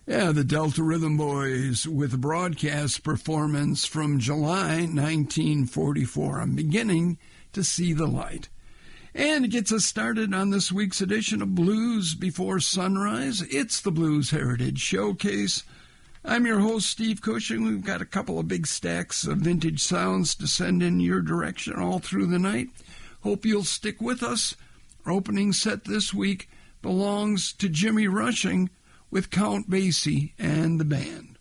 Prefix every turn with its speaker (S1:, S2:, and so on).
S1: Yeah, the Delta Rhythm Boys with a broadcast performance from July 1944. I'm beginning to see the light. And it gets us started on this week's edition of Blues Before Sunrise. It's the Blues Heritage Showcase. I'm your host, Steve Cushing. We've got a couple of big stacks of vintage sounds to send in your direction all through the night. Hope you'll stick with us. Our opening set this week belongs to Jimmy Rushing with Count Basie and the band.